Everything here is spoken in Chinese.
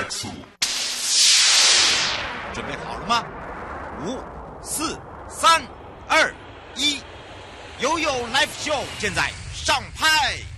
X。 准备好了吗？5、4、3、2、1，悠悠 Live Show 现在上拍。